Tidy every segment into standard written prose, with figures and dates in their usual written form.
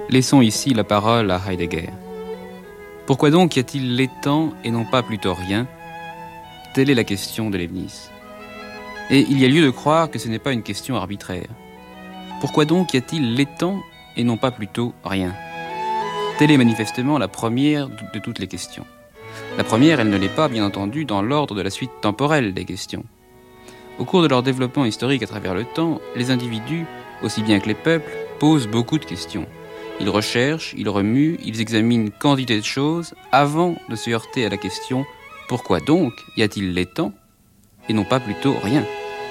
Laissons ici la parole à Heidegger. Pourquoi donc y a-t-il l'étant et non pas plutôt rien ? Telle est la question de Leibniz. Et il y a lieu de croire que ce n'est pas une question arbitraire. Pourquoi donc y a-t-il l'étant et non pas plutôt rien ? Telle est manifestement la première de toutes les questions. La première, elle ne l'est pas, bien entendu, dans l'ordre de la suite temporelle des questions. Au cours de leur développement historique à travers le temps, les individus, aussi bien que les peuples, posent beaucoup de questions. Ils recherchent, ils remuent, ils examinent quantité de choses avant de se heurter à la question « Pourquoi donc y a-t-il l'étant et non pas plutôt rien ?»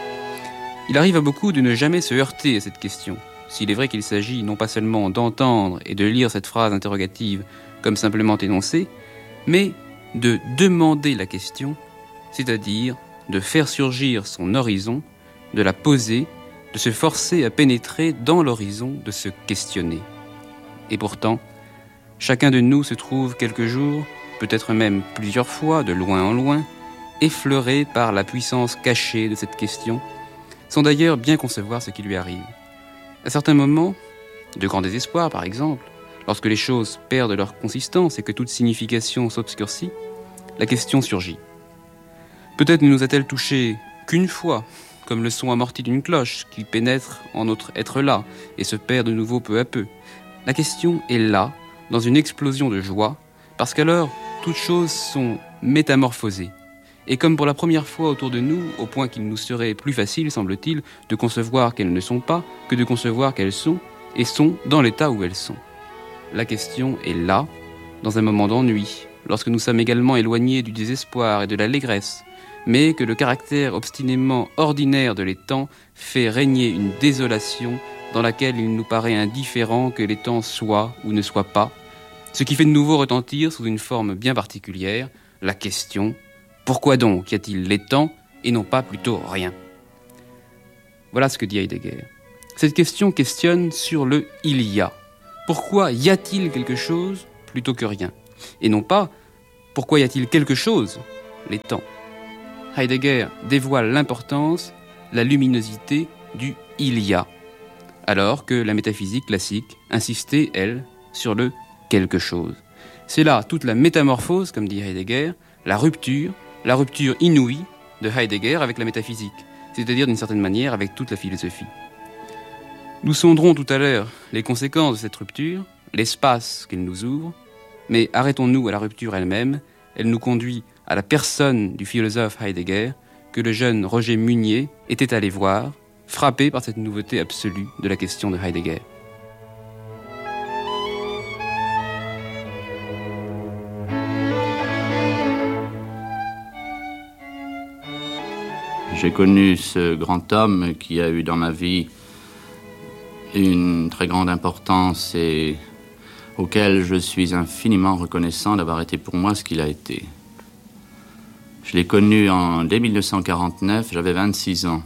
Il arrive à beaucoup de ne jamais se heurter à cette question, s'il est vrai qu'il s'agit non pas seulement d'entendre et de lire cette phrase interrogative comme simplement énoncée, mais de demander la question, c'est-à-dire de faire surgir son horizon, de la poser, de se forcer à pénétrer dans l'horizon, de se questionner. Et pourtant, chacun de nous se trouve quelques jours, peut-être même plusieurs fois, de loin en loin, effleuré par la puissance cachée de cette question, sans d'ailleurs bien concevoir ce qui lui arrive. À certains moments, de grand désespoir par exemple, lorsque les choses perdent leur consistance et que toute signification s'obscurcit, la question surgit. Peut-être ne nous a-t-elle touchés qu'une fois, comme le son amorti d'une cloche qui pénètre en notre être là et se perd de nouveau peu à peu. La question est là, dans une explosion de joie, parce qu'alors toutes choses sont métamorphosées. Et comme pour la première fois autour de nous, au point qu'il nous serait plus facile, semble-t-il, de concevoir qu'elles ne sont pas, que de concevoir qu'elles sont, et sont dans l'état où elles sont. La question est là, dans un moment d'ennui, lorsque nous sommes également éloignés du désespoir et de l'allégresse, mais que le caractère obstinément ordinaire de l'étang fait régner une désolation dans laquelle il nous paraît indifférent que l'étang soit ou ne soit pas, ce qui fait de nouveau retentir sous une forme bien particulière la question « Pourquoi donc y a-t-il l'étang et non pas plutôt rien ?» Voilà ce que dit Heidegger. Cette question questionne sur le « il y a ». Pourquoi y a-t-il quelque chose plutôt que rien ? Et non pas « pourquoi y a-t-il quelque chose ?» l'étang. Heidegger dévoile l'importance, la luminosité du « il y a », alors que la métaphysique classique insistait, elle, sur le « quelque chose ». C'est là toute la métamorphose, comme dit Heidegger, la rupture inouïe de Heidegger avec la métaphysique, c'est-à-dire d'une certaine manière avec toute la philosophie. Nous sonderons tout à l'heure les conséquences de cette rupture, l'espace qu'elle nous ouvre, mais arrêtons-nous à la rupture elle-même, elle nous conduit à la personne du philosophe Heidegger que le jeune Roger Munier était allé voir, frappé par cette nouveauté absolue de la question de Heidegger. J'ai connu ce grand homme qui a eu dans ma vie une très grande importance et auquel je suis infiniment reconnaissant d'avoir été pour moi ce qu'il a été. Je l'ai connu dès 1949, j'avais 26 ans.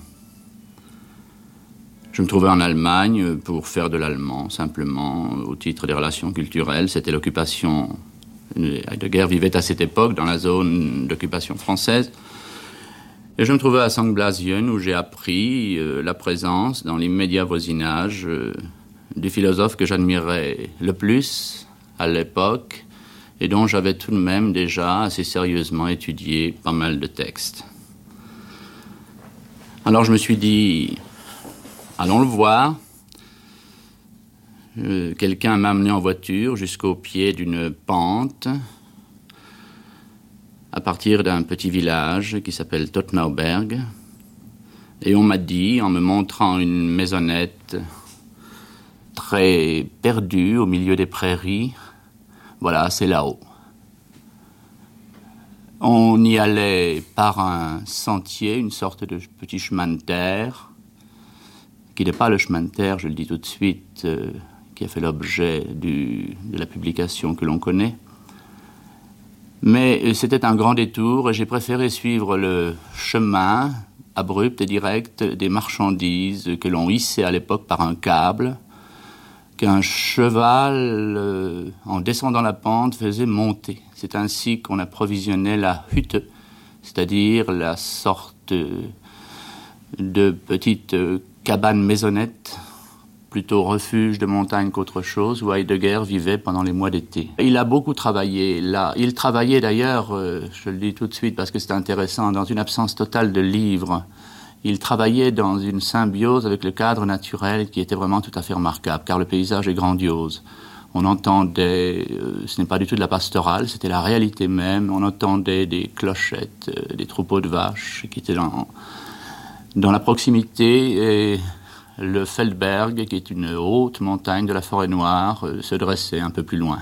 Je me trouvais en Allemagne pour faire de l'allemand, simplement, au titre des relations culturelles. C'était l'occupation. Heidegger vivait à cette époque dans la zone d'occupation française. Et je me trouvais à Sankt Blasien où j'ai appris la présence dans l'immédiat voisinage du philosophe que j'admirais le plus à l'époque et dont j'avais tout de même déjà assez sérieusement étudié pas mal de textes. Alors je me suis dit, allons le voir. Quelqu'un m'a amené en voiture jusqu'au pied d'une pente à partir d'un petit village qui s'appelle Tottenauberg. Et on m'a dit, en me montrant une maisonnette très perdue au milieu des prairies, voilà, c'est là-haut. On y allait par un sentier, une sorte de petit chemin de terre, qui n'est pas le chemin de terre, je le dis tout de suite, qui a fait l'objet de la publication que l'on connaît. Mais c'était un grand détour et j'ai préféré suivre le chemin abrupt et direct des marchandises que l'on hissait à l'époque par un câble, qu'un cheval, en descendant la pente, faisait monter. C'est ainsi qu'on approvisionnait la Hütte, c'est-à-dire la sorte de petite cabane maisonnette plutôt refuge de montagne qu'autre chose, où Heidegger vivait pendant les mois d'été. Il a beaucoup travaillé là. Il travaillait d'ailleurs, je le dis tout de suite parce que c'est intéressant, dans une absence totale de livres. Il travaillait dans une symbiose avec le cadre naturel qui était vraiment tout à fait remarquable, car le paysage est grandiose. On entendait, ce n'est pas du tout de la pastorale, c'était la réalité même, on entendait des clochettes, des troupeaux de vaches qui étaient dans la proximité, et le Feldberg, qui est une haute montagne de la forêt noire, se dressait un peu plus loin.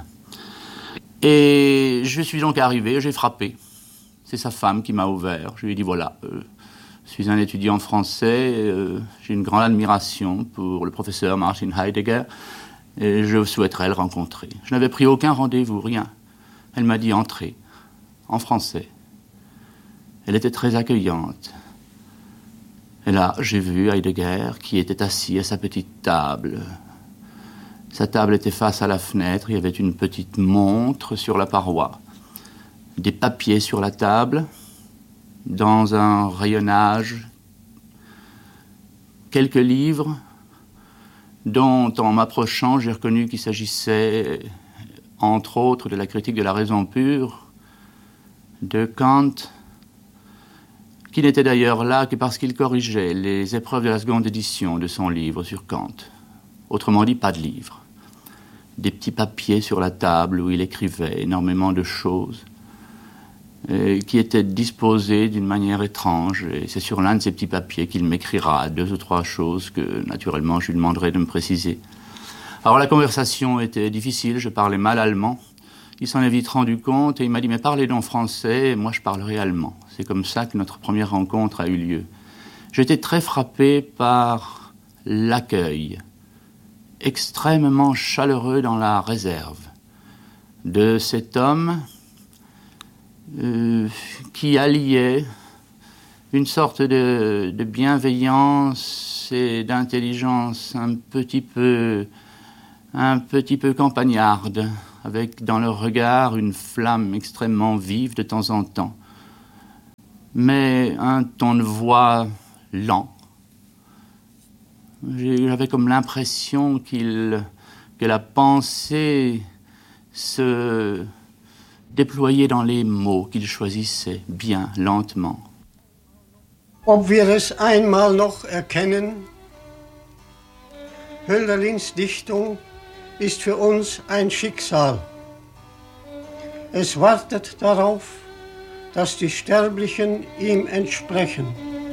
Et je suis donc arrivé, j'ai frappé. C'est sa femme qui m'a ouvert. Je lui ai dit, voilà, je suis un étudiant français, j'ai une grande admiration pour le professeur Martin Heidegger, et je souhaiterais le rencontrer. Je n'avais pris aucun rendez-vous, rien. Elle m'a dit, entrez, en français. Elle était très accueillante. Et là, j'ai vu Heidegger qui était assis à sa petite table. Sa table était face à la fenêtre, il y avait une petite montre sur la paroi, des papiers sur la table, dans un rayonnage, quelques livres, dont, en m'approchant, j'ai reconnu qu'il s'agissait, entre autres, de la critique de la raison pure, de Kant, qui n'était d'ailleurs là que parce qu'il corrigeait les épreuves de la seconde édition de son livre sur Kant. Autrement dit, pas de livre. Des petits papiers sur la table où il écrivait énormément de choses qui étaient disposés d'une manière étrange. Et c'est sur l'un de ces petits papiers qu'il m'écrira 2 ou 3 choses que, naturellement, je lui demanderai de me préciser. Alors la conversation était difficile, je parlais mal allemand. Il s'en est vite rendu compte et il m'a dit « Mais parlez donc français, moi je parlerai allemand ». C'est comme ça que notre première rencontre a eu lieu. J'étais très frappé par l'accueil, extrêmement chaleureux dans la réserve, de cet homme qui alliait une sorte de bienveillance et d'intelligence un petit peu campagnarde, avec dans le regard une flamme extrêmement vive de temps en temps, mais un ton de voix lent. J'avais comme l'impression que la pensée se déployait dans les mots qu'il choisissait bien, lentement. Ob wir es einmal noch erkennen, Hölderlins Dichtung ist für uns ein Schicksal. Es wartet darauf, dass die Sterblichen ihm entsprechen.